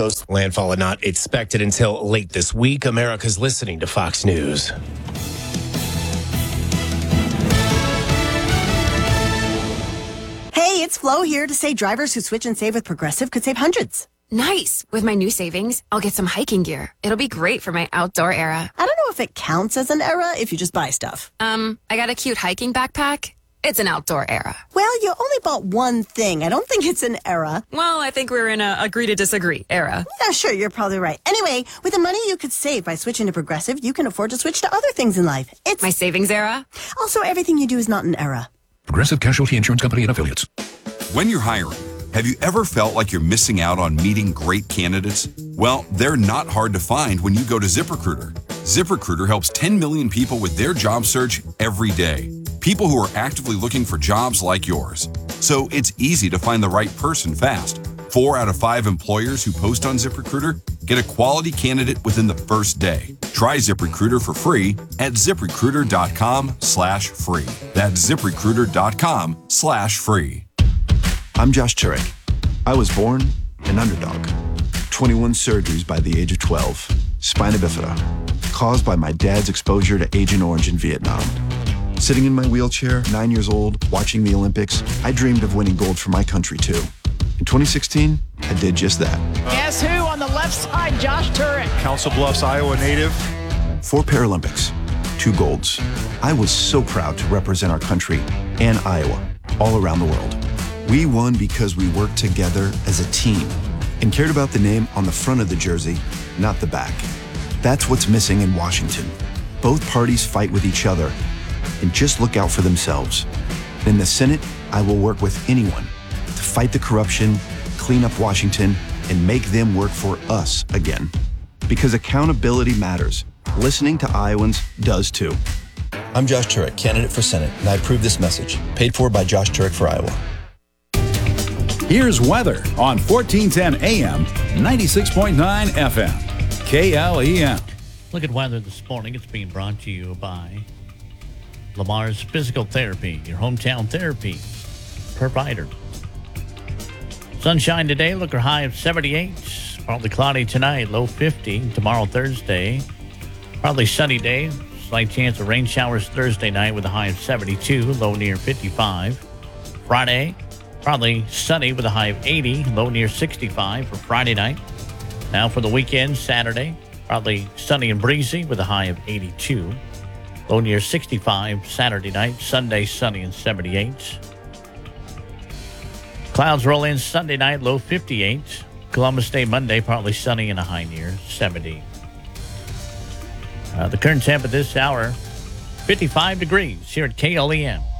Coast. Landfall not expected until late this week. America's listening to Fox News. Hey, it's Flo here to say drivers who switch and save with Progressive could save hundreds. Nice. With my new savings, I'll get some hiking gear. It'll be great for my outdoor era. I don't know if it counts as an era if you just buy stuff. I got a cute hiking backpack. It's an outdoor era. Well, you only bought one thing. I don't think it's an era. Well, I think we're in a agree to disagree era. Yeah, sure, you're probably right. Anyway, with the money you could save by switching to Progressive, you can afford to switch to other things in life. It's my savings era. Also, everything you do is not an era. Progressive Casualty Insurance Company and Affiliates. When you're hiring, have you ever felt like you're missing out on meeting great candidates? Well, they're not hard to find when you go to ZipRecruiter. ZipRecruiter helps 10 million people with their job search every day. People who are actively looking for jobs like yours. So it's easy to find the right person fast. 4 out of 5 employers who post on ZipRecruiter get a quality candidate within the first day. Try ZipRecruiter for free at ZipRecruiter.com/free. That's ZipRecruiter.com/free. I'm Josh Turek. I was born an underdog. 21 surgeries by the age of 12. Spina bifida, caused by my dad's exposure to Agent Orange in Vietnam. Sitting in my wheelchair, 9 years old, watching the Olympics, I dreamed of winning gold for my country too. In 2016, I did just that. Guess who on the left side? Josh Turek. Council Bluffs, Iowa native. 4 Paralympics, 2 golds. I was so proud to represent our country and Iowa all around the world. We won because we worked together as a team and cared about the name on the front of the jersey, not the back. That's what's missing in Washington. Both parties fight with each other and just look out for themselves. In the Senate, I will work with anyone to fight the corruption, clean up Washington, and make them work for us again. Because accountability matters. Listening to Iowans does too. I'm Josh Turek, candidate for Senate, and I approve this message. Paid for by Josh Turek for Iowa. Here's weather on 1410 AM, 96.9 FM, KLEM. Look at weather this morning. It's being brought to you by Lamar's Physical Therapy, your hometown therapy provider. Sunshine today, look at high of 78. Partly cloudy tonight, low 50. Tomorrow, Thursday, probably sunny day. Slight chance of rain showers Thursday night with a high of 72, low near 55. Friday, probably sunny with a high of 80, low near 65 for Friday night. Now for the weekend, Saturday, probably sunny and breezy with a high of 82. Low near 65 Saturday night. Sunday, sunny and 78. Clouds roll in Sunday night, low 58. Columbus Day Monday, partly sunny and a high near 70. The current temp at this hour, 55 degrees here at KLEM.